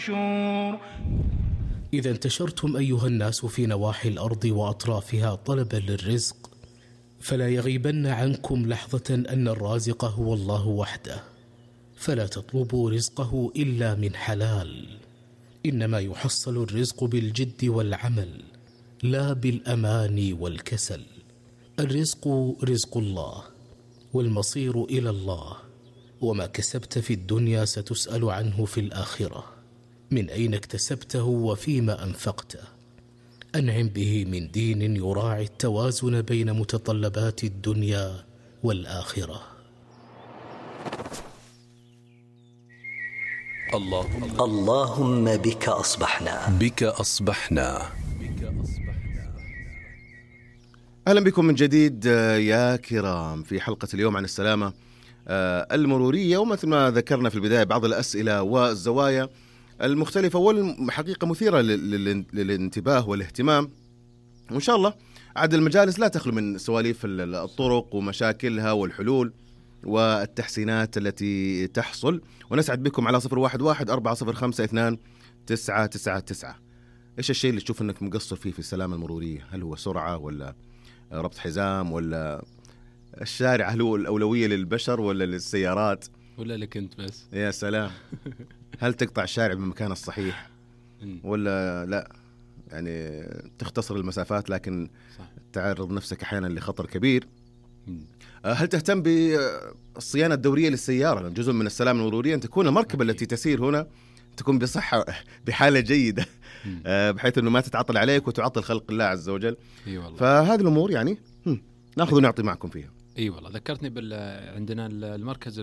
إذا انتشرتم أيها الناس في نواحي الأرض وأطرافها طلبا للرزق، فلا يغيبن عنكم لحظة أن الرازق هو الله وحده، فلا تطلبوا رزقه إلا من حلال. إنما يحصل الرزق بالجد والعمل، لا بالأماني والكسل. الرزق رزق الله، والمصير إلى الله، وما كسبت في الدنيا ستسأل عنه في الآخرة. من أين اكتسبته وفيما أنفقته؟ أنعم به من دين يراعي التوازن بين متطلبات الدنيا والآخرة. اللهم بك أصبحنا. أهلا بكم من جديد يا كرام في حلقة اليوم عن السلامة المرورية، ومثل ما ذكرنا في البداية بعض الأسئلة والزوايا المختلفة والحقيقة مثيرة للانتباه والاهتمام، وإن شاء الله عاد المجالس لا تخلو من سواليف الطرق ومشاكلها والحلول والتحسينات التي تحصل. ونسعد بكم على 011-405-2999. إيش الشيء اللي تشوف أنك مقصر فيه في السلامة المرورية؟ هل هو سرعة ولا ربط حزام ولا الشارع؟ هل هو الأولوية للبشر ولا للسيارات ولا لك أنت بس؟ يا سلام. هل تقطع الشارع بالمكان الصحيح ولا لا؟ يعني تختصر المسافات لكن صح. تعرض نفسك أحيانا لخطر كبير. هل تهتم بالصيانة الدورية للسيارة؟ جزء من السلامة المرورية أن تكون المركبة التي تسير هنا تكون بصحة بحالة جيدة، بحيث أنه ما تتعطل عليك وتعطل خلق الله عز وجل. فهذه الأمور يعني نأخذ ونعطي معكم فيها. والله ذكرتني عندنا المركز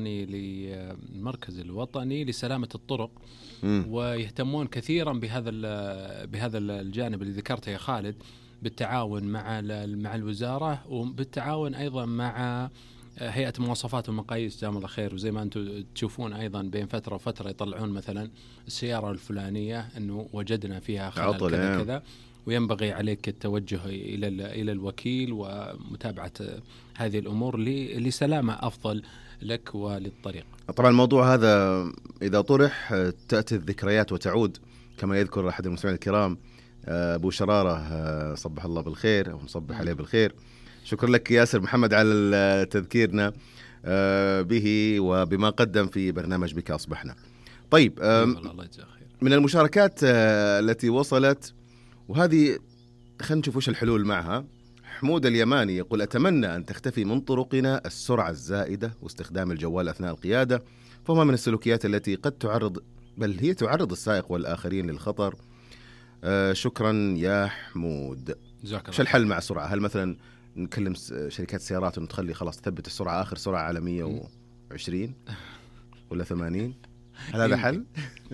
الوطني لسلامة الطرق، ويهتمون كثيرا بهذا الجانب اللي ذكرته يا خالد، بالتعاون مع الوزارة، وبالتعاون أيضا مع هيئة مواصفات والمقاييس جزاهم الله خير. وزي ما أنتم تشوفون أيضا بين فترة وفترة يطلعون مثلا السيارة الفلانية أنه وجدنا فيها خلل كذا، وينبغي عليك التوجه إلى الوكيل ومتابعة هذه الأمور لسلامة أفضل لك وللطريق. طبعا الموضوع هذا إذا طرح تأتي الذكريات وتعود، كما يذكر أحد المستمعين الكرام أبو شرارة صبح الله بالخير أو نصبح عليه بالخير. شكرا لك ياسر محمد على تذكيرنا به وبما قدم في برنامج بك أصبحنا. طيب، من المشاركات التي وصلت، وهذه خلينا نشوف وش الحلول معها. حمود اليماني يقول: أتمنى أن تختفي من طرقنا السرعة الزائدة واستخدام الجوال أثناء القيادة، فهما من السلوكيات التي قد تعرض السائق والآخرين للخطر. شكرا يا حمود. شو الحل مع السرعة؟ هل مثلا نكلم شركات السيارات أن تخلي خلاص تثبت السرعة آخر سرعة على 120 ولا 80؟ هل هذا حل؟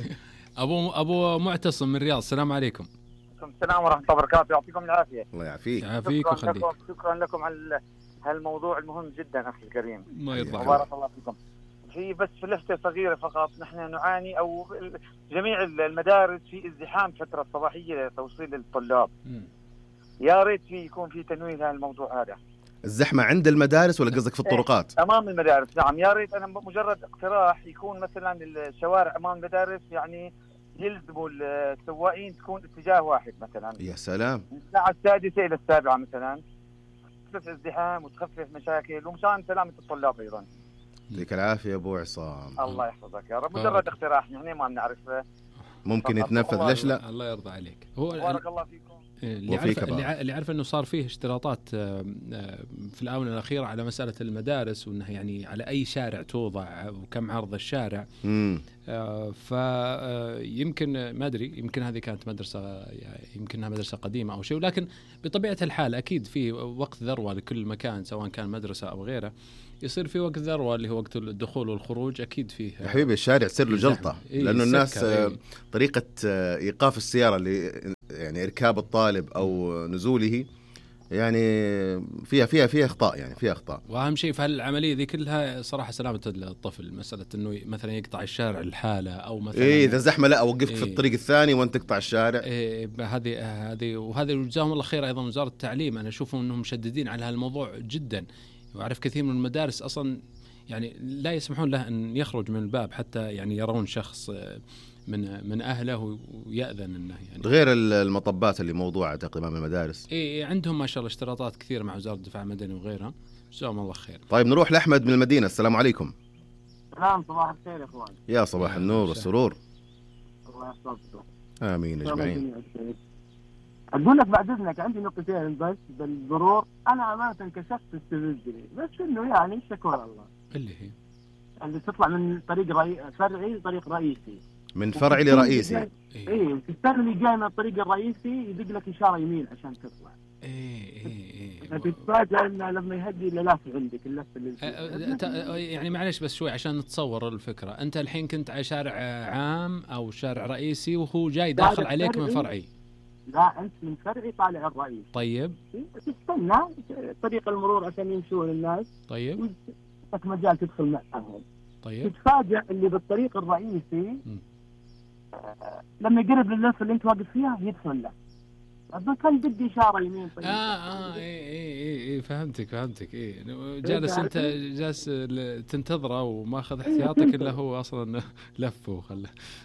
أبو معتصم من الرياض، السلام عليكم. السلام ورحمة الله وبركاته، يعطيكم العافية. الله يعافيك. شكرا لكم على هالموضوع المهم جدا أخي الكريم. ما يرضى. بارك الله فيكم. بس في لفتة صغيرة فقط، نحن نعاني أو جميع المدارس في ازدحام فترة صباحية لتوصيل الطلاب. يا ريت يكون في تنويه لهذا الموضوع هذا. الزحمة عند المدارس ولا قصدك في الطرقات؟ أمام المدارس، نعم. يا ريت، أنا مجرد اقتراح، يكون مثلا الشوارع أمام المدارس يعني يلزموا السواقين تكون اتجاه واحد مثلا. يا سلام. من الساعة 6 إلى 7 مثلا، تخفف ازدحام وتخفف مشاكل ومشان سلامة الطلاب أيضا. يعطيك العافية أبو عصام. الله يحفظك يا رب. مجرد اقتراح، يعني ما بنعرف ممكن يتنفذ. ليش لا؟ الله يرضى عليك. بارك الله فيكم. اللي عارف أنه صار فيه اشتراطات في الآونة الأخيرة على مسألة المدارس، وأنه يعني على أي شارع توضع وكم عرض الشارع. فيمكن ما أدري، يمكن هذه كانت مدرسة، يعني يمكنها مدرسة قديمة أو شيء، ولكن بطبيعة الحال أكيد في وقت ذروة لكل مكان، سواء كان مدرسة أو غيره، يصير في وقت ذروة اللي هو وقت الدخول والخروج. أكيد فيه يا حبيبي الشارع تصير له جلطة، لأنه الناس طريقة إيقاف السيارة اللي يعني إركاب الطالب أو نزوله يعني فيها أخطاء، يعني فيها أخطاء. وأهم شيء في هالعملية ذي كلها صراحة سلامة الطفل، مسألة إنه مثلا يقطع الشارع الحالة أو مثلا إذا زحمة لا أوقفك في الطريق الثاني وأنت تقطع الشارع. هذه وهذا جزاهم الله خير أيضا وزارة التعليم. أنا أشوفهم أنهم مشددين على هالموضوع جدا، وأعرف كثير من المدارس أصلا يعني لا يسمحون له أن يخرج من الباب حتى يعني يرون شخص من اهله ويأذن انه يعني. غير المطبات اللي موضوعه تقريبا من المدارس. عندهم ما شاء الله اشتراطات كثير مع وزارة الدفاع المدني وغيرها. جزاهم الله خير. طيب نروح لأحمد من المدينة. السلام عليكم. سلام، صباح الخير يا اخوان. يا صباح النور والسرور. الله يحفظكم. آمين أجمعين. أقول لك بعد إذنك عندي نقطتين بس بالمرور. أنا أمانة كشفت استفزني، بس إنه يعني شكر الله. اللي تطلع من طريق فرعي طريق رئيسي. من فرعي لرئيسي. إيه، في الثاني اللي جاي من الطريق الرئيسي يدق لك إشارة يمين عشان تطلع. تتفاجأ إنه لما يهدي اللف عندك اللف اللي يعني معلش بس شوي عشان نتصور الفكرة. أنت الحين كنت على شارع عام أو شارع رئيسي وهو جاي داخل عليك من فرعي. لا، أنت من فرعي طالع الرئيس. طيب. تستنى طريق المرور عشان يمشون الناس. طيب. لك مجال تدخل معهم. طيب. تتفاجأ اللي بالطريق الرئيسي لما يقرب لللف اللي أنت واقف فيها يدخل له. أظن كان بدي إشارة يمين. طيب. إيه فهمتك. جالس أنت جالس تنتظره وماخذ احتياطك إلا هو أصلا لفه وخله.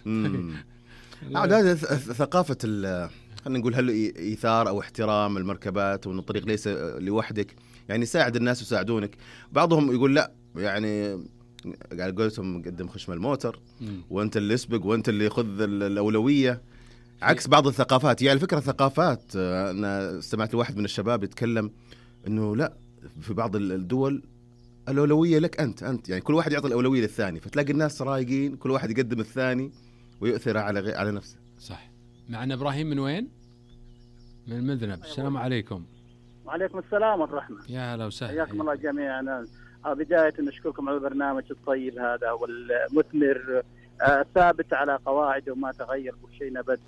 هذا ثقافة خلينا نقول هل إيثار أو احترام المركبات، وأن الطريق ليس لوحدك، يعني ساعد الناس يساعدونك. بعضهم يقول لا، يعني قال قلتهم قدم خشم الموتر وأنت اللي يسبق وأنت اللي يأخذ الأولوية، عكس بعض الثقافات. يعني الفكرة ثقافات. أنا سمعت واحد من الشباب يتكلم إنه لا، في بعض الدول الأولوية لك أنت يعني كل واحد يعطي الأولوية للثاني، فتلاقي الناس رايقين كل واحد يقدم الثاني ويؤثر على نفسه. صح. معنا إبراهيم من وين؟ من المذنب. السلام عليكم. وعليكم السلام والرحمة. يا هلا وسهلا. حياكم الله جميعا. بداية نشكركم على البرنامج الطيب هذا والمثمر، ثابت على قواعده وما تغير بشيء نبت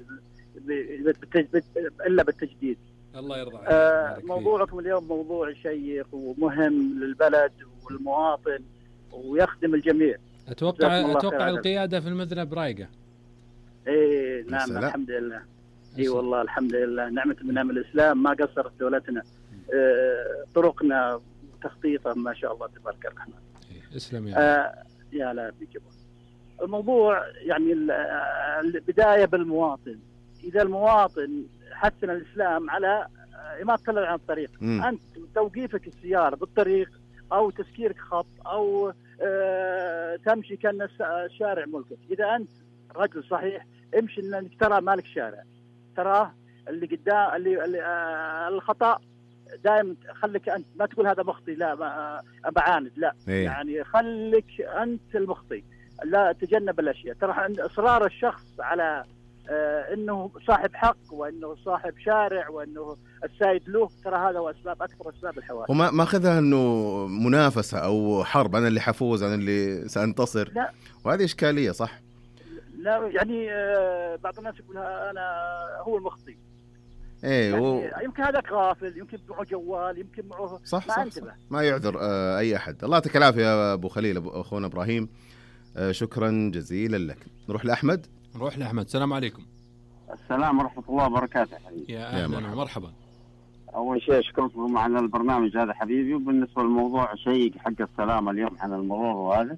إلا بالتجديد. الله يرضى عليك. موضوعكم اليوم موضوع شيق ومهم للبلد والمواطن ويخدم الجميع. أتوقع القيادة في المذنب رايقة. إيه نعم الحمد لله. إيه والله الحمد لله، نعمة من نعم الإسلام ما قصرت دولتنا. طرقنا تخطيطها ما شاء الله تبارك الرحمن. اسلم يا لا بيجيبه. الموضوع يعني البداية بالمواطن. إذا المواطن حسن الإسلام على ما تطلع عن الطريق، أنت توقيفك السيارة بالطريق أو تسكيرك خط أو تمشي كأن الشارع ملكك. إذا أنت رجل صحيح امشي لأنك ترى مالك شارع، تراه اللي قدام اللي الخطأ دائما خليك أنت، ما تقول هذا مخطي لا بعاند لا. يعني خليك أنت المخطي، لا تجنب الأشياء. ترى إصرار الشخص على إنه صاحب حق وإنه صاحب شارع وإنه السايد له، ترى هذا هو أكثر أسباب الحوادث. وما أخذها إنه منافسة أو حرب، أنا اللي حفوز أنا اللي سأنتصر. لا. وهذه إشكالية صح. لا يعني بعض الناس يقول أنا هو المخطي. إيه يعني يمكن هذاك غافل، يمكن معه جوال، يمكن معه صح. ما يعذر أي أحد. الله يعطيك العافية يا أبو خليل، أخونا إبراهيم، شكرا جزيلا لك. نروح لأحمد. السلام عليكم. السلام ورحمة الله وبركاته حبيبي. يا أهلا ومرحبا. أول شيء أشكركم على البرنامج هذا حبيبي. وبالنسبة للموضوع شيء حق السلامة اليوم عن المرور وهذا،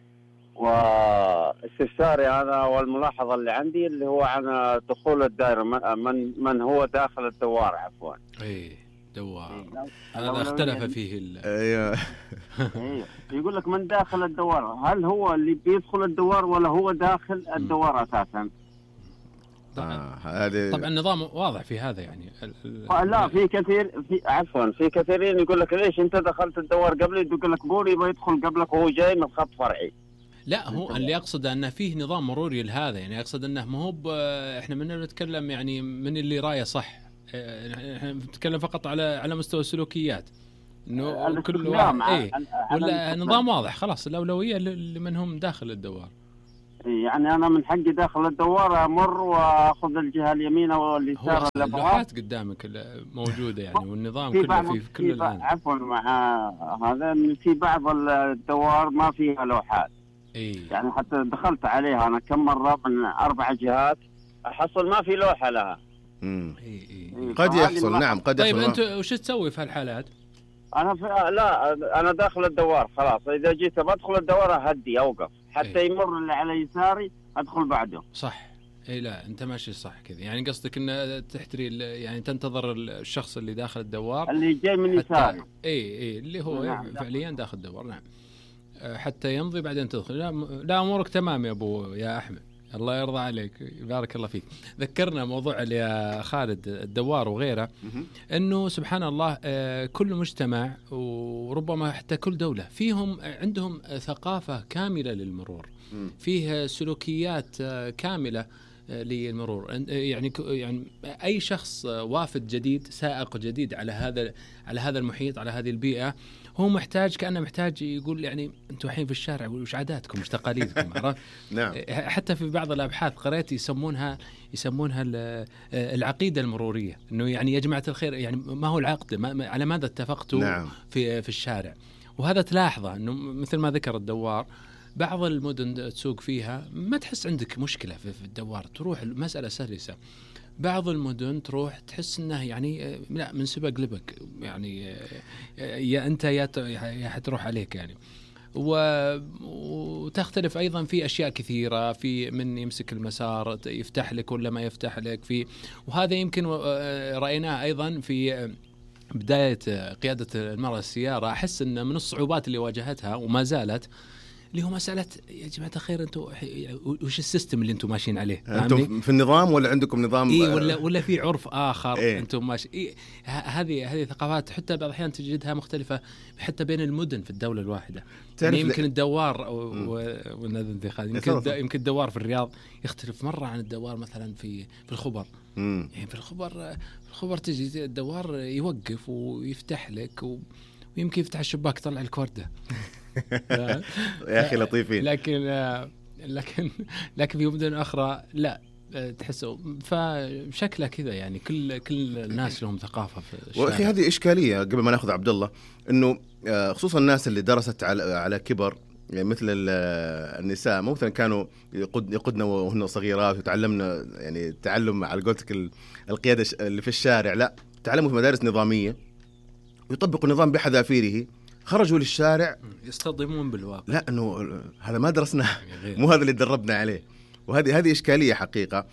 واستفساري هذا والملاحظة اللي عندي اللي هو عن دخول الدائرة، من هو داخل الدوار عفوا. دوار هذا اختلف فيه ايوه يقول لك من داخل الدوار، هل هو اللي بيدخل الدوار ولا هو داخل الدوار اساسا؟ طبعا النظام واضح في هذا يعني. لا في كثيرين يقول لك ليش انت دخلت الدوار قبلي، يقول لك بوري يبغى يدخل قبلك وهو جاي من خط فرعي. لا هو اللي يقصد انه فيه نظام مروري لهذا، يعني يقصد انه ما هو احنا من نتكلم يعني من اللي رايه صح، احنا نتكلم فقط على مستوى السلوكيات، انه كل واحد ولا نظام واضح خلاص الأولوية لمن هم داخل الدوار. يعني انا من حقي داخل الدوار امر واخذ الجهه اليمين واليسار. اللوحات قدامك موجوده يعني، والنظام كله في كل الان. عفوا مع هذا في بعض الدوار ما فيها لوحات. يعني حتى دخلت عليها انا كم مره من 4 جهات احصل ما في لوحه لها. قد يحصل نعم قد يحصل. طيب انت وش تسوي في هالحالات؟ انا داخل الدوار خلاص، اذا جيت بدخل الدوار اهدي اوقف حتى يمر اللي على يساري ادخل بعده. صح اي لا انت ماشي صح كذا، يعني قصدك ان تحتري يعني تنتظر الشخص اللي داخل الدوار اللي جاي من يساري. اي اللي هو فعليا داخل الدوار، نعم، حتى يمضي بعدين تدخل. لا امورك تمام يا ابو يا احمد، الله يرضى عليك، بارك الله فيك. ذكرنا موضوع يا خالد الدوار وغيره، انه سبحان الله كل مجتمع وربما حتى كل دولة فيهم عندهم ثقافة كاملة للمرور، فيه سلوكيات كاملة للمرور. يعني اي شخص وافد جديد، سائق جديد على هذا المحيط، على هذه البيئة، هو محتاج، كأنه محتاج يقول يعني انتم الحين في الشارع وش عاداتكم وش تقاليدكم. عرفت؟ نعم. حتى في بعض الابحاث قرأت يسمونها العقيدة المرورية، انه يعني يا جماعة الخير، يعني ما هو العقد، على ماذا اتفقتوا؟ نعم. في الشارع. وهذا تلاحظه انه مثل ما ذكر الدوار، بعض المدن تسوق فيها ما تحس عندك مشكلة في الدوار، تروح المسألة سلسة. بعض المدن تروح تحس انه يعني لا، من سبق لبق، يعني يا انت يا حتروح عليك يعني. وتختلف ايضا في اشياء كثيره، في من يمسك المسار يفتح لك ولا ما يفتح لك، وهذا يمكن رايناه ايضا في بدايه قياده المراه السياره. احس ان من الصعوبات اللي واجهتها وما زالت، اللي هو مسألة يا جماعة الخير أنتم وش السيستم اللي أنتم ماشيين عليه؟ أنتم في النظام ولا عندكم نظام؟ ولا في عرف آخر؟ أنتم ماشي. هذه ثقافات حتى بعض الأحيان تجدها مختلفة حتى بين المدن في الدولة الواحدة. يعني يمكن الدوار يمكن الدوار في الرياض يختلف مرة عن الدوار مثلا في الخبر. يعني في الخبر تجي الدوار يوقف ويفتح لك ويمكن يفتح الشباك يطلع لك وردة. يا أخي لطيفين. لكن في مدن أخرى لا، تحسوا فشكله كذا، يعني كل الناس لهم ثقافة في الشارع. وأخي هذه إشكالية قبل ما نأخذ عبد الله، إنه خصوصا الناس اللي درست على كبر، يعني مثل النساء مثلا كانوا يقودنا وهن صغيرات، وتعلمنا يعني تعلم على قولتك القيادة اللي في الشارع، لا تعلموا في مدارس نظامية ويطبقوا النظام بحذافيره، خرجوا للشارع يصطدمون بالواقع. لا انه هذا ما درسناه، مو هذا اللي تدربنا عليه. وهذه اشكاليه حقيقه.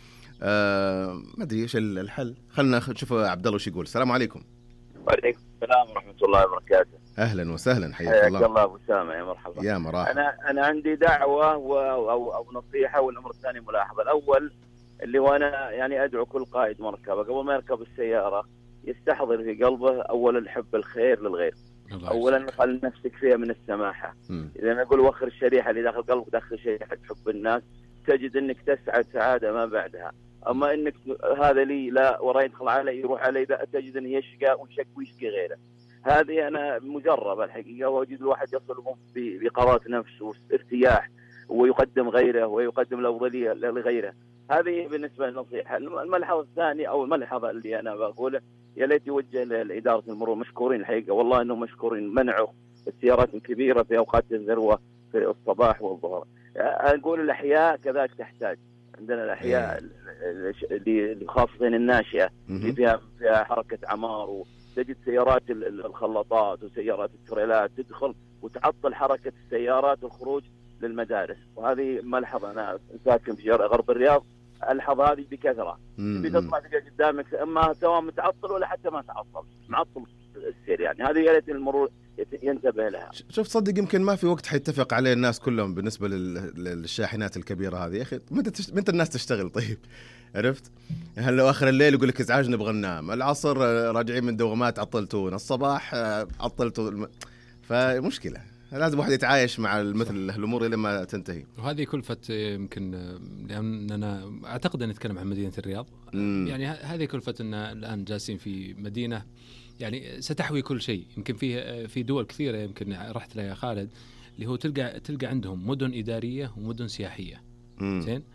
ما ادري ايش الحل. خلنا نشوف عبد الله وش يقول. السلام عليكم. وعليكم السلام ورحمه الله وبركاته. اهلا وسهلا، حياك الله. الله ابو سامه، يا مرحبا. يا مرحبا. انا عندي دعوه او نصيحه، والامر الثاني ملاحظه. الاول اللي وانا يعني ادعو كل قائد مركبه قبل ما يركب السياره يستحضر في قلبه اولا حب الخير للغير. اولا خل نفسك فيها من السماحه. اذا نقول وخر الشريحه اللي داخل قلبك، داخل شريحه حب الناس، تجد انك تسعد سعاده ما بعدها. اما انك هذا لي لا وراي يدخل علي يروح علي، لا، تجد انه يشقى ويشكي غيره. هذه انا مجربه الحقيقه، واجد الواحد يصل بقرارة نفس وارتياح، ويقدم غيره ويقدم الافضليه لغيره. هذه بالنسبه للنصيحه. الملحظه الثاني او الملحظه اللي انا بقوله، يا ليت يوجه لإدارة المرور، مشكورين الحقيقة، والله إنهم مشكورين، منعوا السيارات الكبيرة في أوقات الذروة في الصباح والظهر. أقول الأحياء كذلك تحتاج، عندنا الأحياء اللي خاصة الناشئة اللي فيها حركة عمار، وتجد سيارات الخلاطات وسيارات التريلات تدخل وتعطل حركة السيارات والخروج للمدارس. وهذه ملحظة، أنا ساكن في غرب الرياض، ألحظ هذه بكثرة. بتطلع تلقى قدامك اما سواء متعطل ولا حتى ما تعطل، معطل السير. يعني هذه يا ريت المرور ينتبه لها. شوف صدق يمكن ما في وقت حيتفق عليه الناس كلهم بالنسبه للشاحنات الكبيره هذه. يا اخي متى الناس تشتغل؟ طيب عرفت؟ هل لو اخر الليل يقول لك ازعاج نبغى ننام، العصر راجعين من دوامات عطلتونا، الصباح عطلتوا فمشكله. لازم واحد يتعايش مع مثل الأمور إلى ما تنتهي. وهذه كلفة يمكن، لأننا أعتقد أن نتكلم عن مدينة الرياض. يعني هذه كلفة أن الآن جالسين في مدينة يعني ستحوي كل شيء. يمكن في دول كثيرة يمكن رحت لها يا خالد، اللي هو تلقى عندهم مدن إدارية ومدن سياحية. زين.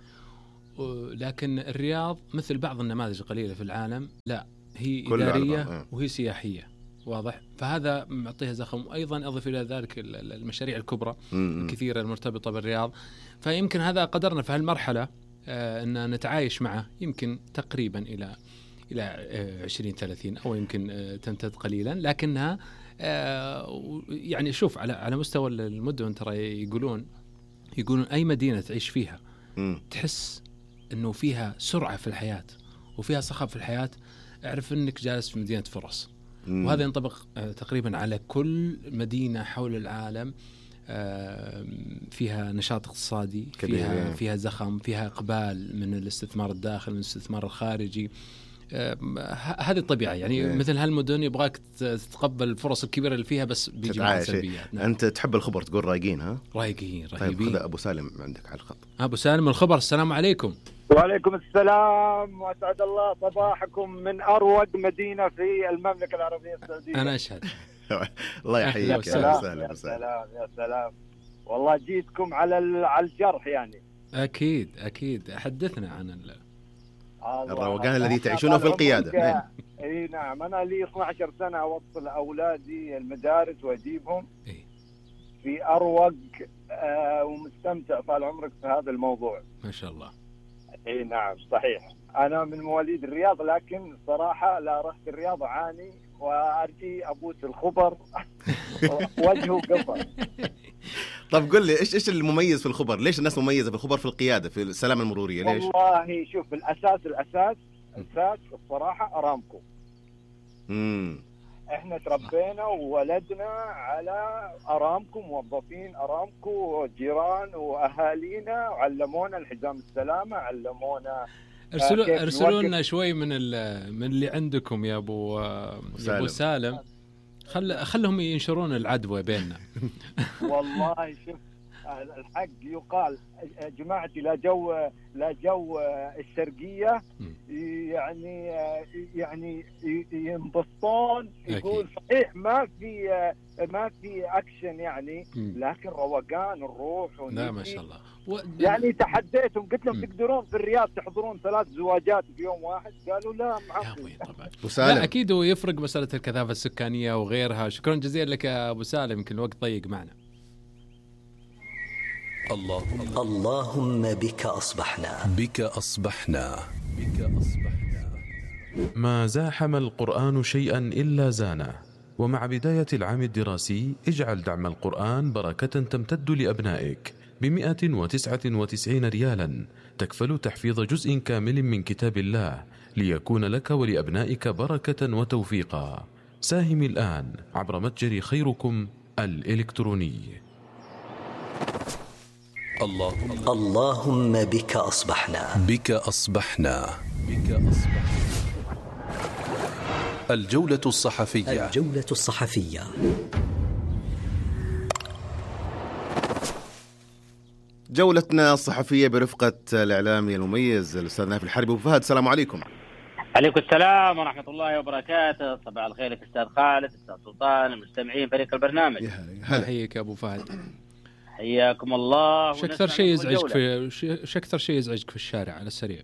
لكن الرياض مثل بعض النماذج القليلة في العالم، لا هي إدارية وهي سياحية، واضح. فهذا معطيها زخم. وأيضا أضف إلى ذلك المشاريع الكبرى الكثيرة المرتبطة بالرياض. فيمكن هذا قدرنا في هالمرحلة أن نتعايش معه يمكن تقريبا إلى 20-30 أو يمكن تمتد قليلا، لكنها يعني شوف على مستوى المدن ترى يقولون أي مدينة تعيش فيها تحس أنه فيها سرعة في الحياة وفيها صخب في الحياة، اعرف أنك جالس في مدينة فرص. وهذا ينطبق تقريبا على كل مدينة حول العالم فيها نشاط اقتصادي، فيها زخم، فيها إقبال من الاستثمار الداخلي من الاستثمار الخارجي. هذه الطبيعة يعني. مثل هالمدن يبغاك تتقبل الفرص الكبيرة اللي فيها، بس بيجي معها سلبيات. نعم. أنت تحب الخبر، تقول رايقين. ها رايقين. طيب خذ أبو سالم عندك على الخط. أبو سالم الخبر. السلام عليكم. وعليكم السلام، وأسعد الله صباحكم من أروق مدينة في المملكة العربية السعودية. أنا أشهد. الله يحييك. يا سلام. والله جيتكم على الجرح يعني. أكيد حدثنا عن الروقان الذي تعيشونه في القيادة. اي نعم، انا لي 12 سنة اوصل اولادي المدارس واجيبهم في اروق ومستمتع طال عمرك في هذا الموضوع. ما شاء الله. اي نعم صحيح. انا من مواليد الرياض، لكن صراحة لا رحت الرياض اعاني وارجي ابوس الخبر وجهه قفر. طب قل لي ايش المميز في الخبر؟ ليش الناس مميزة في الخبر في القيادة في السلامة المرورية؟ ليش؟ والله شوف، الاساس الصراحة ارامكو. احنا تربينا وولدنا على ارامكو، موظفين ارامكو، جيران واهالينا، وعلمونا الحزام السلامة، علمونا ارسلوا لنا شوي من اللي عندكم يا ابو سالم. خلهم ينشرون العدوى بيننا. والله شوف، الحق يقال جماعتي لا جو الشرقية يعني ينبسطون. يقول صحيح ما في أكشن يعني، لكن روقان الروح. لا ما شاء الله. يعني تحديتهم، قلت لهم تقدرون في الرياض تحضرون 3 زواجات في يوم واحد؟ قالوا لا معقول. لا أكيد ويفرق مسألة الكثافة السكانية وغيرها. شكرا جزيلا لك يا أبو سالم، يمكن الوقت ضيق معنا. اللهم بك أصبحنا. ما زاحم القرآن شيئا إلا زانه. ومع بداية العام الدراسي اجعل دعم القرآن بركة تمتد لأبنائك ب199 ريالا، تكفل تحفيظ جزء كامل من كتاب الله ليكون لك ولأبنائك بركة وتوفيقا. ساهم الآن عبر متجر خيركم الإلكتروني. اللهم بك أصبحنا. الجولة الصحفية. جولتنا الصحفية برفقة الإعلامي المميز الأستاذ نايف الحربي. أبو فهد، السلام عليكم. عليكم السلام ورحمة الله وبركاته. صباح الخير لك أستاذ خالد، أستاذ سلطان، المستمعين، فريق البرنامج. هلا حيك يا أبو فهد. حياكم الله. شو أكثر شيء يزعجك في الشارع على السريع؟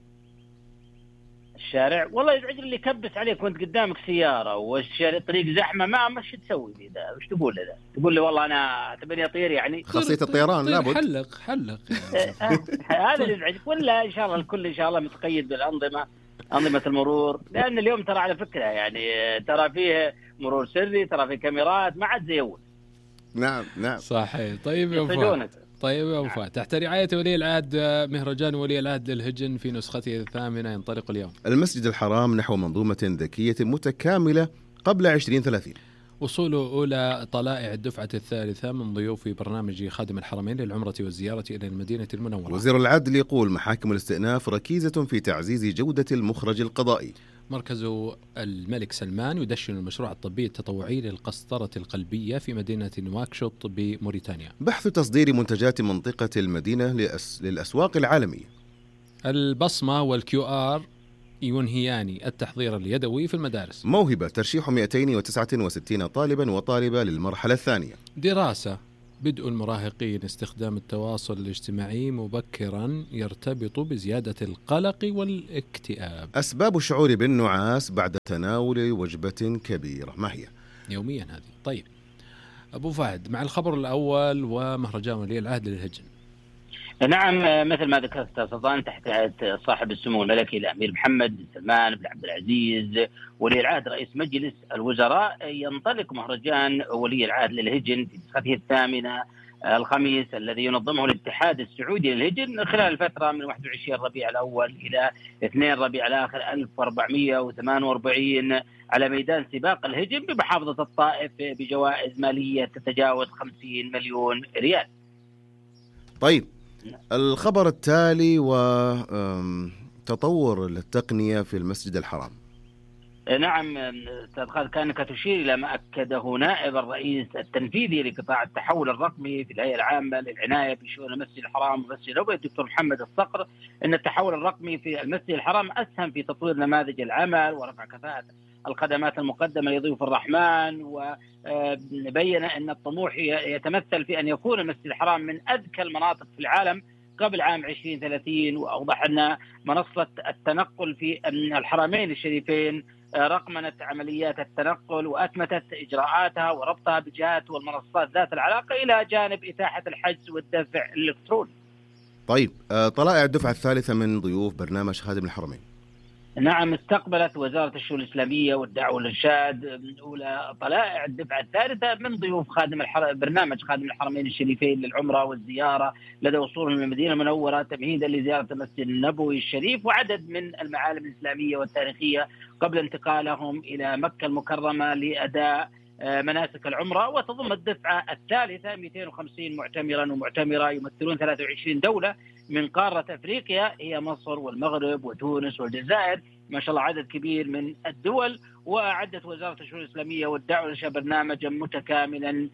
الشارع والله يزعج اللي يكبس عليك وانت قدامك سيارة والطريق زحمة، ما ايش تسوي ذا؟ وش تقول له؟ تقول له والله انا تبني اطير يعني؟ خاصية الطيران لابد. حلق هذا اللي يزعجك. ولا ان شاء الله الكل ان شاء الله متقيد أنظمة المرور، لأن اليوم ترى على فكرة يعني ترى فيه مرور سري، ترى فيه كاميرات، ما عاد زي أول. نعم صحيح. طيب يا أبو فهد، تحت رعاية ولي العهد مهرجان ولي العهد للهجن في نسخته 8 ينطلق اليوم. المسجد الحرام نحو منظومة ذكية متكاملة قبل 2030. وصول أولى طلائع الدفعة الثالثة من ضيوف برنامج خادم الحرمين للعمرة والزيارة إلى المدينة المنورة. وزير العدل يقول محاكم الاستئناف ركيزة في تعزيز جودة المخرج القضائي. مركز الملك سلمان يدشن المشروع الطبي التطوعي للقسطرة القلبية في مدينة نواكشوط بموريتانيا. بحث تصدير منتجات منطقة المدينة للأسواق العالمية. البصمة والQR ينهيان التحضير اليدوي في المدارس. موهبة ترشيح 269 طالبا وطالبة للمرحلة الثانية. دراسة بدء المراهقين استخدام التواصل الاجتماعي مبكرا يرتبط بزيادة القلق والاكتئاب. أسباب الشعور بالنعاس بعد تناول وجبة كبيرة ما هي؟ يوميا هذه. طيب أبو فهد، مع الخبر الأول ومهرجان ولي العهد للهجن. نعم، مثل ما ذكرت أستاذ سلطان، تحت صاحب السمو الملكي الأمير محمد بن سلمان بن عبد العزيز ولي العهد رئيس مجلس الوزراء، ينطلق مهرجان ولي العهد للهجن في نسخته 8 الخميس الذي ينظمه الاتحاد السعودي للهجن خلال الفترة من 21 ربيع الأول إلى 2 ربيع الآخر 1448 على ميدان سباق الهجن بمحافظة الطائف بجوائز مالية تتجاوز 50 مليون ريال. طيب الخبر التالي وتطور التقنية في المسجد الحرام. نعم أستاذ خالد، كانك تشير إلى ما أكده نائب الرئيس التنفيذي لقطاع التحول الرقمي في الهيئة العامة للعناية بشؤون المسجد الحرام ومسجد النبوي الدكتور محمد الصقر، أن التحول الرقمي في المسجد الحرام أسهم في تطوير نماذج العمل ورفع كفاءة الخدمات المقدمة لضيوف الرحمن، وبين أن الطموح يتمثل في أن يكون المسجد الحرام من أذكى المناطق في العالم قبل عام 2030. وأوضح أن منصة التنقل في الحرمين الشريفين رقمنت عمليات التنقل وأتمتت إجراءاتها وربطها بجهات والمنصات ذات العلاقة إلى جانب إتاحة الحجز والدفع الإلكتروني. طيب طلائع الدفعة الثالثة من ضيوف برنامج خادم الحرمين. نعم، استقبلت وزارة الشؤون الإسلامية والدعوة والإرشاد أولى طلائع الدفعة الثالثة من ضيوف برنامج خادم الحرمين الشريفين للعمرة والزيارة لدى وصولهم للمدينة المنورة تمهيدا لزيارة المسجد النبوي الشريف وعدد من المعالم الإسلامية والتاريخية قبل انتقالهم إلى مكة المكرمة لأداء مناسك العمرة. وتضم الدفعة الثالثة 250 معتمرا ومعتمرة يمثلون 23 دولة من قارة أفريقيا، هي مصر والمغرب وتونس والجزائر، ما شاء الله عدد كبير من الدول. وأعدت وزارة الشؤون الإسلامية والدعوة والإرشاد برنامجا متكاملا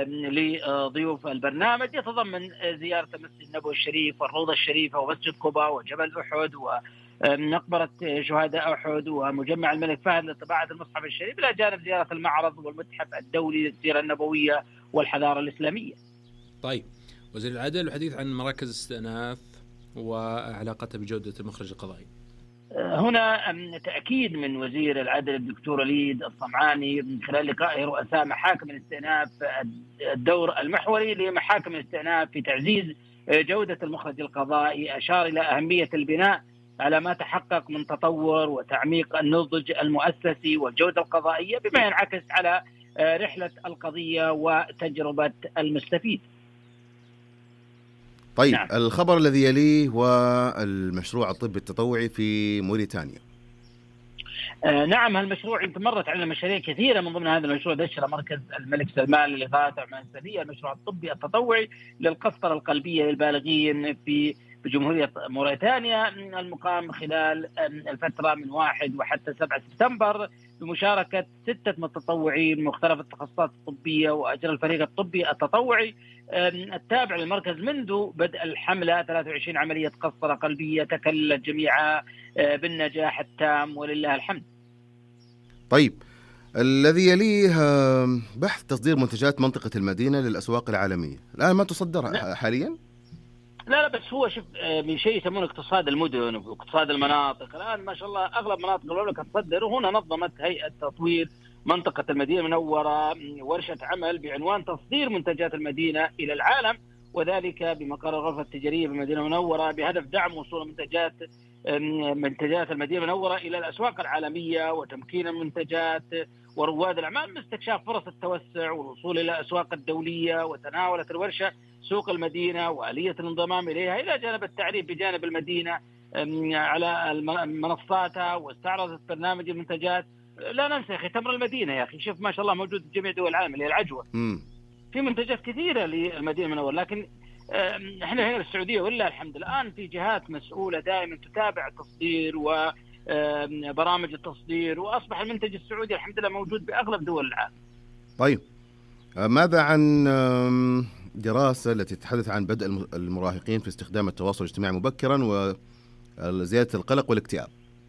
لضيوف البرنامج يتضمن زيارة المسجد النبوي الشريف والروضة الشريفة ومسجد قباء وجبل أحد ومقبرة شهداء أحد ومجمع الملك فهد لطباعة المصحف الشريف، إلى جانب زيارة المعرض والمتحف الدولي للسيرة النبوية والحضارة الإسلامية. طيب وزير العدل والحديث عن مراكز الاستئناف وعلاقتها بجودة المخرج القضائي. هنا تأكيد من وزير العدل الدكتور وليد الصمعاني من خلال لقائه رؤساء محاكم الاستئناف الدور المحوري لمحاكم الاستئناف في تعزيز جودة المخرج القضائي، أشار إلى أهمية البناء على ما تحقق من تطور وتعميق النضج المؤسسي والجودة القضائية بما ينعكس على رحلة القضية وتجربة المستفيد. طيب نعم. الخبر الذي يليه والمشروع الطبي التطوعي في موريتانيا. نعم، هالمشروع مرت على مشاريع كثيرة، من ضمن هذا المشروع دشر مركز الملك سلمان للإغاثة والعناية الإنسانية المشروع الطبي التطوعي للقسطرة القلبية للبالغين في جمهورية موريتانيا المقام خلال الفترة من 1 وحتى 7 سبتمبر بمشاركة 6 متطوعين من مختلف التخصصات الطبية. وأجرى الفريق الطبي التطوعي التابع للمركز منذ بدء الحملة 23 عملية قسطرة قلبية تكللت جميعها بالنجاح التام ولله الحمد. طيب الذي يليه بحث تصدير منتجات منطقة المدينة للأسواق العالمية، الآن ما تصدر حاليا؟ لا بس هو شوف من شيء يسمونه اقتصاد المدن واقتصاد المناطق. الآن ما شاء الله أغلب مناطق المملكة تصدر، وهنا نظمت هيئة تطوير منطقة المدينة المنورة ورشة عمل بعنوان تصدير منتجات المدينة إلى العالم، وذلك بمقر الغرفة التجارية بالمدينة المنورة بهدف دعم وصول منتجات المدينة المنورة إلى الأسواق العالمية وتمكين المنتجات ورواد الأعمال من استكشاف فرص التوسع والوصول إلى الأسواق الدولية. وتناولت الورشة سوق المدينة وآلية الانضمام إليها إلى جانب التعريف بجانب المدينة على منصاتها، واستعرضت برنامج المنتجات. لا ننسى أخي تمر المدينة يا أخي، شوف ما شاء الله موجود في جميع دول العالم اللي هي العجوة. في منتجات كثيرة للمدينة المنورة، لكن احنا هنا السعودية ولا الحمد الآن في جهات مسؤولة دائما تتابع التصدير وبرامج التصدير، وأصبح المنتج السعودي الحمد لله موجود بأغلب دول العالم. طيب ماذا عن دراسة التي تتحدث عن بدء المراهقين في استخدام التواصل الاجتماعي مبكرا وزيادة القلق والاكتئاب؟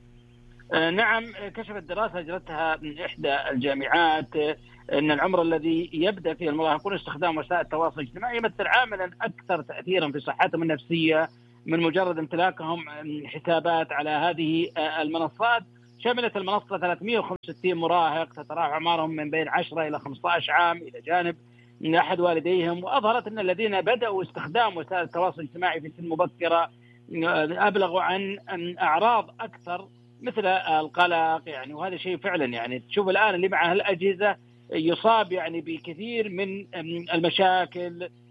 نعم، كشفت دراسة أجرتها من إحدى الجامعات أن العمر الذي يبدأ فيه المراهقون استخدام وسائل التواصل الاجتماعي يمثل عاملا أكثر تأثيرا في صحتهم النفسية من مجرد امتلاكهم حسابات على هذه المنصات. شملت المنصة 365 مراهق تتراوح أعمارهم من بين 10 إلى 15 عام إلى جانب أحد والديهم، وأظهرت أن الذين بدأوا استخدام وسائل التواصل الاجتماعي في سن مبكرة أبلغوا عن أعراض أكثر مثل القلق يعني، وهذا شيء فعلا يعني تشوف الآن اللي مع هالأجهزة يصاب يعني بكثير من المشاكل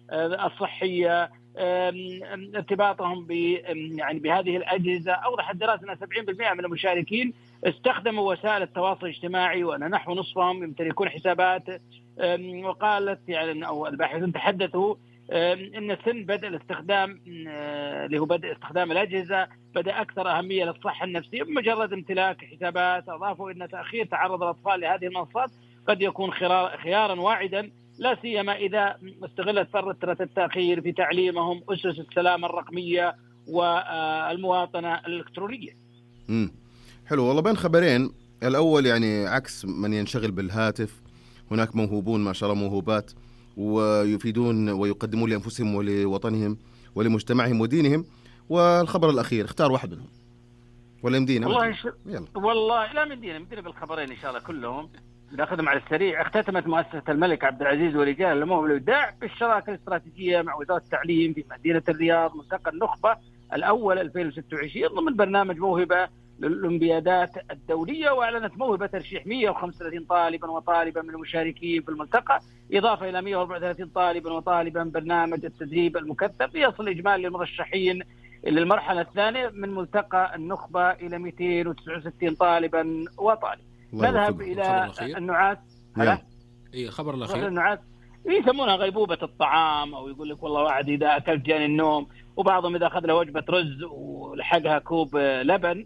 الصحية، ارتباطهم يعني بهذه الأجهزة. أوضحت الدراسة أن 70% من المشاركين استخدموا وسائل التواصل الاجتماعي، وأن نحو نصفهم يمتلكون حسابات. وقالت يعني أو الباحثون تحدثوا أن سن بدء الاستخدام اللي هو بدء استخدام الأجهزة بدأ أكثر أهمية للصحة النفسية بمجرد امتلاك حسابات. أضافوا أن تأخير تعرض الأطفال لهذه المنصات قد يكون خيارا واعدا، لا سيما إذا استغلت فترة التأخير في تعليمهم أسس السلامة الرقمية والمواطنة الإلكترونية. حلو والله. بين خبرين، الأول يعني عكس من ينشغل بالهاتف، هناك موهوبون ما شاء الله موهوبات ويفيدون ويقدمون لأنفسهم ولوطنهم ولمجتمعهم ودينهم. والخبر الأخير اختار واحد منهم ولا يمدينا؟ والله لا مدينا بالخبرين إن شاء الله كلهم ناخذهم على السريع. اختتمت مؤسسة الملك عبد العزيز ورجال الموهبة والإبداع بالشراكة الاستراتيجية مع وزارة التعليم في مدينة الرياض ملتقى النخبة الأول 2026 ضمن برنامج موهبة للأولمبيادات الدولية، وأعلنت موهبة ترشيح 135 طالبا وطالبا من المشاركين في الملتقى، إضافة إلى 134 طالبا وطالبا من برنامج التدريب المكثف، ليصل إجمالي المرشحين للمرحلة الثانية من ملتقى النخبة إلى 269 طالبا وطالب. نذهب إلى النعاس. خبر الأخير النعاس يسمونها غيبوبة الطعام، أو يقول لك والله واحد إذا أكلت جاني النوم، وبعضهم إذا أخذ له وجبة رز ولحقها كوب لبن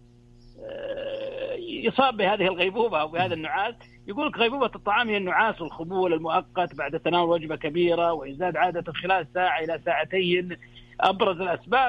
يصاب بهذه الغيبوبة أو بهذا النعاس. يقول لك غيبوبة الطعام هي النعاس والخمول المؤقت بعد تناول وجبة كبيرة، ويزداد عادة خلال ساعة إلى ساعتين. أبرز الأسباب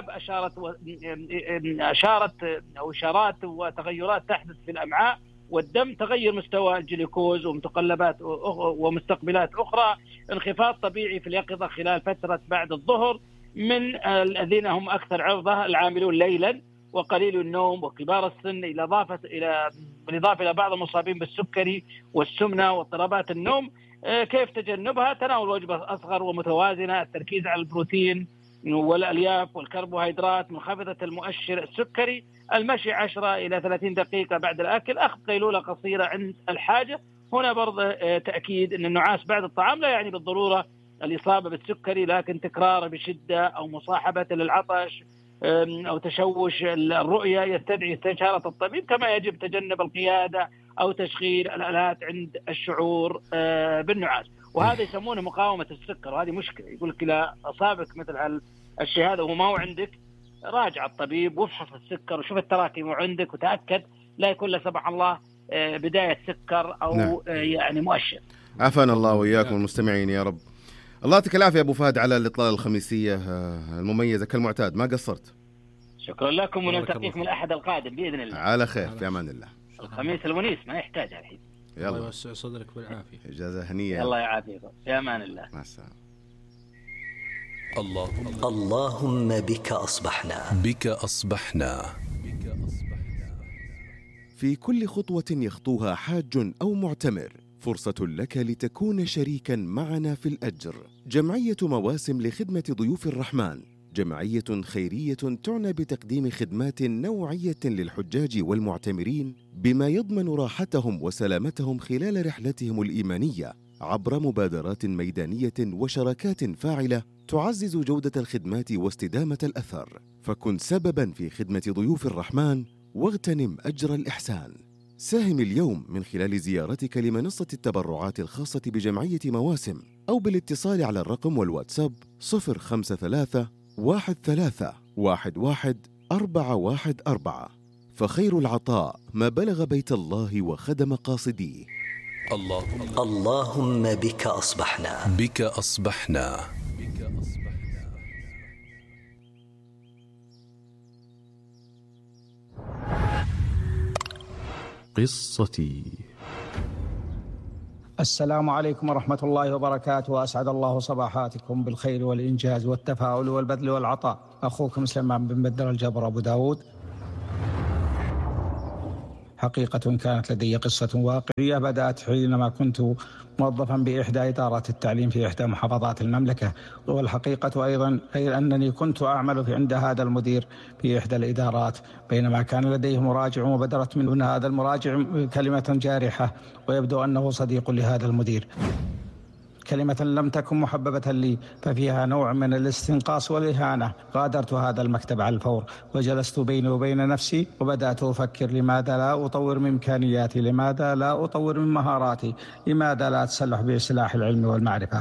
إشارات وتغيرات تحدث في الأمعاء والدم، تغير مستوى الجلوكوز ومستقبلات أخرى، انخفاض طبيعي في اليقظة خلال فترة بعد الظهر. من الذين هم أكثر عرضة العاملون ليلا وقليل النوم وكبار السن، بالإضافة إلى بعض المصابين بالسكري والسمنة واضطرابات النوم. كيف تجنبها؟ تناول وجبة أصغر ومتوازنة، التركيز على البروتين والألياف والكربوهيدرات منخفضة المؤشر السكري، المشي 10 إلى 30 دقيقة بعد الأكل، أخذ قيلولة قصيرة عند الحاجة. هنا برضه تأكيد أن النعاس بعد الطعام لا يعني بالضرورة الإصابة بالسكري، لكن تكراره بشدة أو مصاحبة للعطش أو تشوش الرؤية يستدعي استشارة الطبيب. كما يجب تجنب القيادة أو تشغيل الآلات عند الشعور بالنعاس، وهذا يسمونه مقاومة السكر، وهذه مشكلة. يقول لك إذا أصابك مثل هالشيء هذا وما هو عندك، راجع الطبيب وافحص السكر وشوف التراكم عندك وتأكد لا يكون لا سمح الله بداية سكر أو يعني مؤشر. عافانا الله وإياكم المستمعين يا رب. الله يعطيك العافية أبو فهد على الإطلالة الخميسية المميزة كالمعتاد، ما قصرت. شكرا لكم، ونلتقيكم الأحد القادم بإذن الله على خير في أمان الله. الخميس المنيس ما يحتاج الحين. الله يوسع صدرك بالعافية. إجازة هنية. الله يعافيكم في أمان الله. مع السلامة. اللهم بك أصبحنا. بك أصبحنا. في كل خطوة يخطوها حاج أو معتمر فرصة لك لتكون شريكا معنا في الأجر. جمعية مواسم لخدمة ضيوف الرحمن جمعية خيرية تعنى بتقديم خدمات نوعية للحجاج والمعتمرين بما يضمن راحتهم وسلامتهم خلال رحلتهم الإيمانية عبر مبادرات ميدانية وشراكات فاعلة تعزز جودة الخدمات واستدامة الأثر. فكن سبباً في خدمة ضيوف الرحمن واغتنم أجر الإحسان. ساهم اليوم من خلال زيارتك لمنصة التبرعات الخاصة بجمعية مواسم أو بالاتصال على الرقم والواتساب 053 13 11 414. فخير العطاء ما بلغ بيت الله وخدم قاصديه. اللهم بك أصبحنا. بك أصبحنا. قصتي. السلام عليكم ورحمة الله وبركاته، وأسعد الله صباحاتكم بالخير والإنجاز والتفاؤل والبذل والعطاء. أخوكم سليمان بن بدر الجبر أبو داود. حقيقة كانت لدي قصة واقعية بدأت حينما كنت موظفا بإحدى إدارات التعليم في إحدى محافظات المملكة، والحقيقة أيضا أنني كنت أعمل عند هذا المدير في إحدى الإدارات، بينما كان لديه مراجع وبدرت من هذا المراجع كلمة جارحة ويبدو أنه صديق لهذا المدير. كلمة لم تكن محببة لي ففيها نوع من الاستنقاص والإهانة. غادرت هذا المكتب على الفور وجلست بيني وبين نفسي وبدأت أفكر: لماذا لا أطور من إمكانياتي؟ لماذا لا أطور من مهاراتي؟ لماذا لا أتسلح بسلاح العلم والمعرفة؟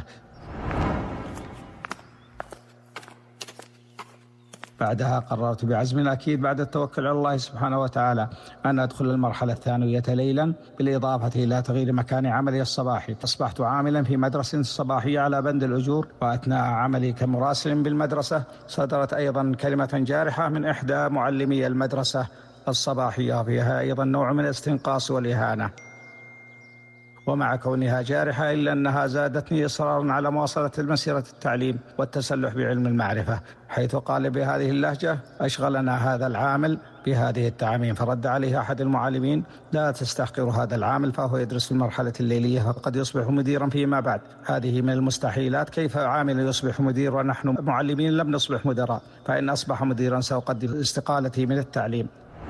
بعدها قررت بعزم أكيد بعد التوكل على الله سبحانه وتعالى أن أدخل المرحلة الثانوية ليلا، بالإضافة إلى تغيير مكان عملي الصباحي. أصبحت عاملا في مدرسة صباحية على بند الأجور، وأثناء عملي كمراسل بالمدرسة صدرت أيضا كلمة جارحة من إحدى معلمي المدرسة الصباحية، فيها أيضا نوع من الاستنقاص والإهانة. ومع كونها جارحة إلا أنها زادتني إصرارا على مواصلة المسيرة التعليم والتسلح بعلم المعرفة، حيث قال بهذه اللهجة: أشغلنا هذا العامل بهذه التعامين. فرد عليه أحد المعلمين: لا تستحقر هذا العامل، فهو يدرس في المرحلة الليلية فقد يصبح مديرا فيما بعد. هذه من المستحيلات، كيف عامل يصبح مدير ونحن معلمين لم نصبح مدراء؟ فإن أصبح مديرا سأقدم استقالتي من التعليم.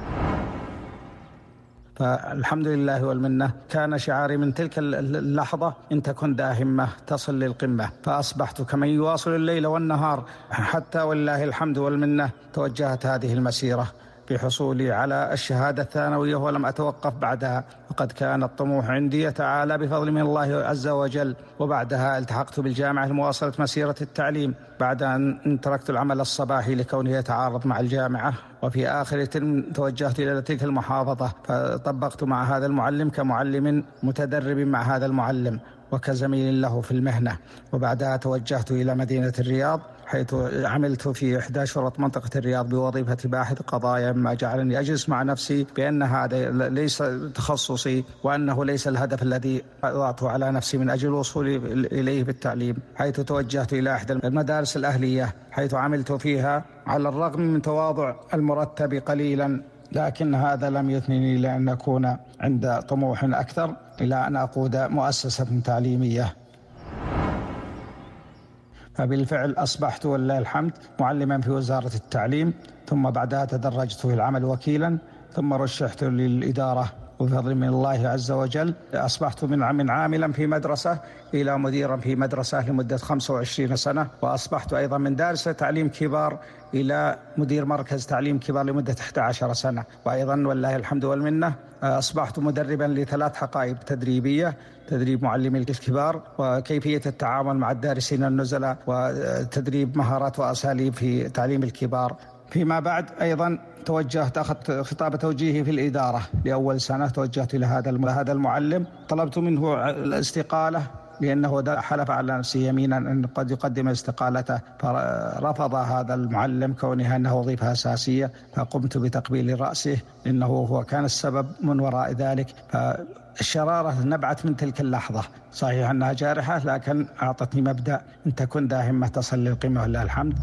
فالحمد لله والمنة كان شعاري من تلك اللحظة: إن تكن ذا همة تصل للقمة. فأصبحت كمن يواصل الليل والنهار، حتى والله الحمد والمنة توجهت هذه المسيرة بحصولي على الشهادة الثانوية ولم أتوقف بعدها، وقد كان الطموح عندي يتعالى بفضل من الله عز وجل. وبعدها التحقت بالجامعة لمواصلة مسيرة التعليم بعد أن تركت العمل الصباحي لكونه يتعارض مع الجامعة. وفي آخر ترم توجهت إلى تلك المحافظة، فطبقت مع هذا المعلم كمعلم متدرب مع هذا المعلم وكزميل له في المهنة. وبعدها توجهت إلى مدينة الرياض، حيث عملت في إحدى شرط منطقة الرياض بوظيفة باحث قضايا، مما جعلني أجلس مع نفسي بأن هذا ليس تخصصي وأنه ليس الهدف الذي وضعته على نفسي من أجل الوصول إليه بالتعليم، حيث توجهت إلى إحدى المدارس الأهلية، حيث عملت فيها على الرغم من تواضع المرتب قليلا، لكن هذا لم يثنني لأن أكون عند طموح أكثر إلى أن أقود مؤسسة تعليمية. فبالفعل أصبحت ولله الحمد معلما في وزارة التعليم، ثم بعدها تدرجت في العمل وكيلا، ثم رشحت للإدارة وبفضل من الله عز وجل أصبحت من عاملا في مدرسة إلى مديرا في مدرسة لمدة 25 سنة، وأصبحت أيضا من دارس تعليم كبار إلى مدير مركز تعليم كبار لمدة 11 سنة. وأيضا والله الحمد والمنة أصبحت مدربا ل3 حقائب تدريبية: تدريب معلمي الكبار، وكيفية التعامل مع الدارسين النزلاء، وتدريب مهارات وأساليب في تعليم الكبار. فيما بعد أيضا توجهت، أخذت خطاب توجيهي في الإدارة لأول سنة، توجهت إلى هذا المعلم، طلبت منه الاستقالة لأنه حلف على نفسه يمينا أن قد يقدم استقالته، فرفض هذا المعلم كونها أنها وظيفة أساسية، فقمت بتقبيل رأسه لأنه هو كان السبب من وراء ذلك. فالشرارة نبعت من تلك اللحظة، صحيح أنها جارحة لكن أعطتني مبدأ: إن تكن ذا همة تصل للقمة ولله الحمد.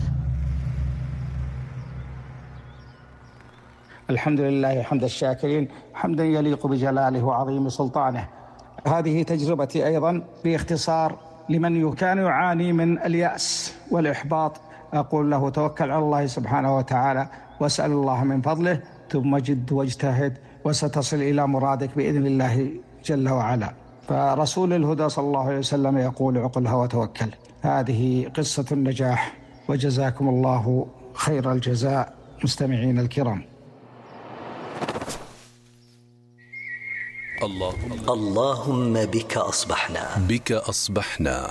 الحمد لله حمد الشاكرين، حمدا يليق بجلاله وعظيم سلطانه. هذه تجربتي أيضا باختصار لمن كان يعاني من اليأس والإحباط. أقول له: توكل على الله سبحانه وتعالى واسأل الله من فضله، ثم جد واجتهد وستصل إلى مرادك بإذن الله جل وعلا. فرسول الهدى صلى الله عليه وسلم يقول: عقلها وتوكل. هذه قصة النجاح، وجزاكم الله خير الجزاء مستمعين الكرام. اللهم بك أصبحنا. بك أصبحنا.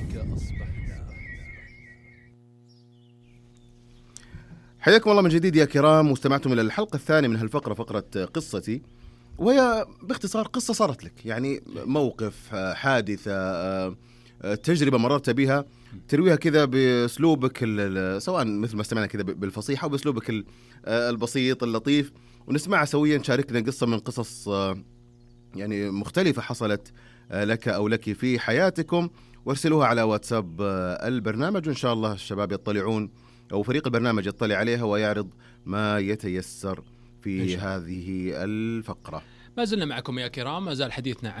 حياكم الله من جديد يا كرام، واستمعتم إلى الحلقة الثانية من هالفقرة، فقرة قصتي، وهي باختصار قصة صارت لك، يعني موقف، حادثة، تجربة مررت بها، ترويها كذا بأسلوبك سواء مثل ما استمعنا كذا بالفصيحة أو بأسلوبك البسيط اللطيف، ونسمعها سويا. شاركنا قصة من قصص يعني مختلفة حصلت لك أو لك في حياتكم، وارسلوها على واتساب البرنامج، وإن شاء الله الشباب يطلعون أو فريق البرنامج يطلع عليها ويعرض ما يتيسر في هذه الفقرة. ما زلنا معكم يا كرام، ما زال حديثنا